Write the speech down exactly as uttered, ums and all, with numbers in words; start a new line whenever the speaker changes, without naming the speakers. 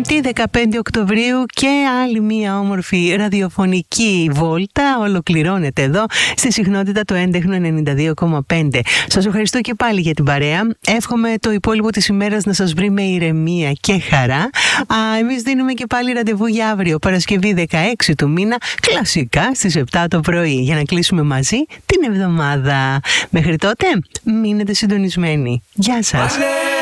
Πέμπτη δεκαπέντε Οκτωβρίου και άλλη μία όμορφη ραδιοφωνική βόλτα ολοκληρώνεται εδώ στη συχνότητα του έντεχνου ενενήντα δύο κόμμα πέντε. Σας ευχαριστώ και πάλι για την παρέα. Εύχομαι το υπόλοιπο της ημέρας να σας βρει με ηρεμία και χαρά. Α, εμείς δίνουμε και πάλι ραντεβού για αύριο, Παρασκευή δεκαέξι του μήνα, κλασικά στις επτά το πρωί, για να κλείσουμε μαζί την εβδομάδα. Μέχρι τότε, μείνετε συντονισμένοι. Γεια σας.